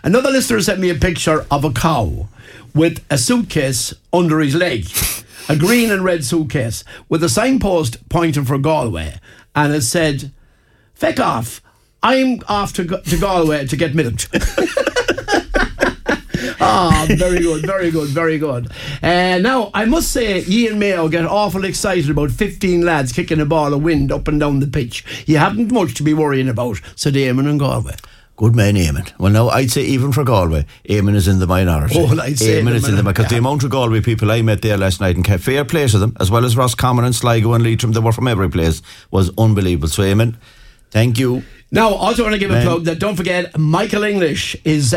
Another listener sent me a picture of a cow with a suitcase under his leg. A green and red suitcase with a signpost pointing for Galway. And it said, "Feck off, I'm off to Galway to get milked." Very good, very good, very good. Now, I must say, Ian Mayo get awful excited about 15 lads kicking a ball of wind up and down the pitch. You haven't much to be worrying about, said Eamon and Galway. Good man, Eamon. Well, no, I'd say even for Galway, Eamon is in the minority. I'd say Eamon is in the minority. Because the amount of Galway people I met there last night and kept fair play to them, as well as Roscommon and Sligo and Leitrim, they were from every place, was unbelievable. So, Eamon, thank you. Now, also want to give a plug that don't forget Michael English is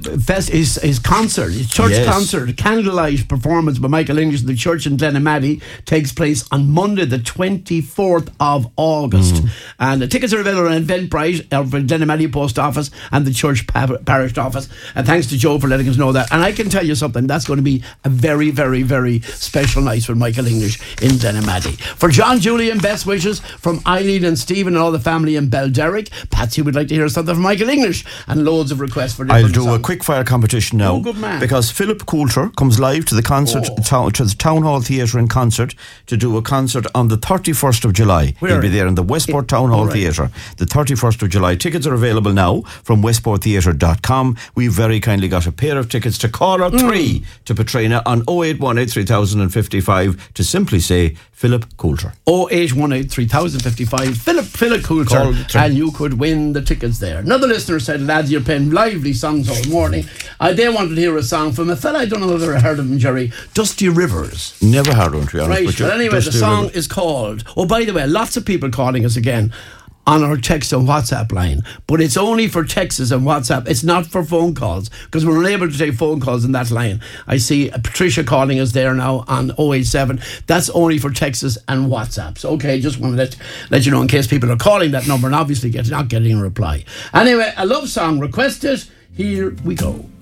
his concert, his church concert, candlelight performance by Michael English in the church in Glenamaddy takes place on Monday the 24th of August. And the tickets are available on Eventbrite or for Glenamaddy Post Office and the church parish office. And thanks to Joe for letting us know that. And I can tell you something, that's going to be a very, very, very special night for Michael English in Glenamaddy. For John, Julian, best wishes from Eileen and Stephen and all the family in Belderrick. Patsy would like to hear something from Michael English and loads of requests for different I'll do songs. a quick fire competition now. Oh, good man. Because Philip Coulter comes live to the concert to the Town Hall Theatre in Concert to do a concert on the 31st of July. Where? He'll be there in the Westport Town Hall Theatre. The 31st of July. Tickets are available now from westporttheatre.com. We've very kindly got a pair of tickets to call out 3 to Petrina on 0818 3055 to simply say Philip Coulter. 0818 3055 Philip Coulter, and you could win the tickets there. Another listener said, lads, you're playing lively songs all morning. They wanted to hear a song from a fella, I don't know whether I heard of him, Jerry, Dusty Rivers. Never heard of him, to be honest. Right, but anyway, the song is called, by the way, lots of people calling us again on our text and WhatsApp line, but it's only for texts and WhatsApp. It's not for phone calls because we're unable to take phone calls in that line. I see Patricia calling us there now on 087. That's only for texts and WhatsApps. Okay, just want to let you know in case people are calling that number and obviously not getting a reply. Anyway, a love song requested. Here we go.